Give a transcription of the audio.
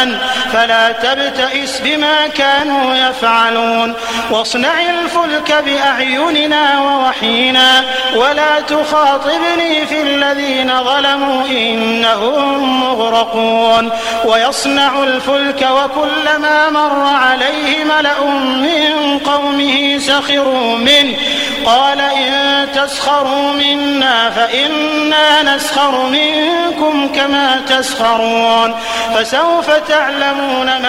الرحمن فلا تبتئس بما كانوا يفعلون واصنع الفلك بأعيننا ووحينا ولا تخاطبني في الذين ظلموا إنهم مغرقون ويصنع الفلك وكلما مر عليه ملأ من قومه سخروا منه قال إن تسخروا منا فإنا نسخر منكم كما تسخرون فسوف تعلمون